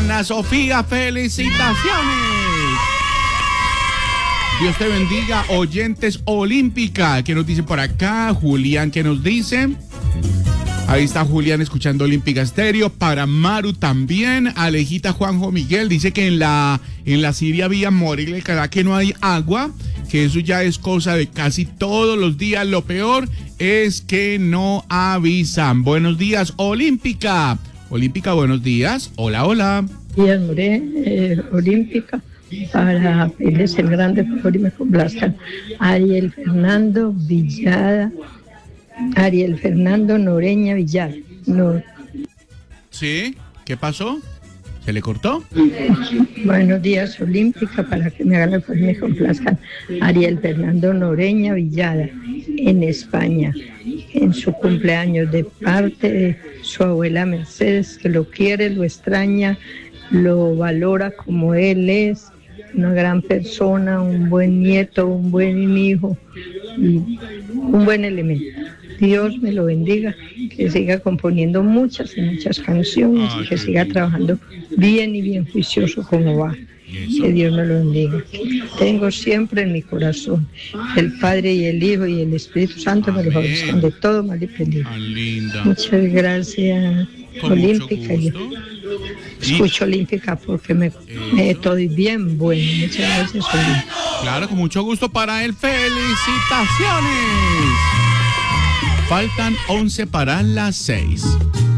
Ana Sofía, felicitaciones. Dios te bendiga, oyentes olímpica. ¿Qué nos dice por acá? Julián, ¿qué nos dice? Ahí está Julián escuchando Olímpica Estéreo. Para Maru también. Alejita Juanjo Miguel dice que en la Siria Vía Morir que no hay agua, que eso ya es cosa de casi todos los días. Lo peor es que no avisan. Buenos días, Olímpica. Olímpica, buenos días. Hola, hola. Días, Olímpica, para pedirles el grande favor y me complazcan. Ariel Fernando Noreña Villar. No. ¿Sí? ¿Qué pasó? ¿Se le cortó? Buenos días, Olímpica, para que me hagan el favor y me complazcan. Ariel Fernando Noreña Villada, en España, en su cumpleaños, de parte de su abuela Mercedes, que lo quiere, lo extraña, lo valora como él es, una gran persona, un buen nieto, un buen hijo, y un buen elemento. Dios me lo bendiga, que siga componiendo muchas y muchas canciones y que siga trabajando bien y bien juicioso como va. Que Dios me lo bendiga. Tengo siempre en mi corazón el Padre y el Hijo y el Espíritu Santo me lo favorezcan de todo mal y bendito. Muchas gracias, Olímpica. Escucho Olímpica porque me estoy bien bueno. Muchas gracias, Olímpica. Claro, con mucho gusto para él. ¡Felicitaciones! Faltan 11 para las 6.